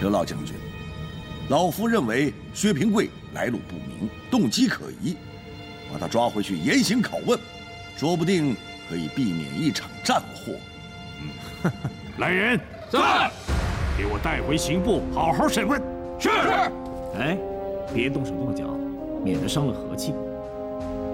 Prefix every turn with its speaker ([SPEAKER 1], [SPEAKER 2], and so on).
[SPEAKER 1] 刘老将军，老夫认为薛平贵来路不明，动机可疑，把他抓回去严刑拷问，说不定可以避免一场战祸。
[SPEAKER 2] 来人，
[SPEAKER 3] 在，
[SPEAKER 2] 给我带回刑部，好好审问。
[SPEAKER 3] 是。
[SPEAKER 2] 哎，别动手动脚，免得伤了和气。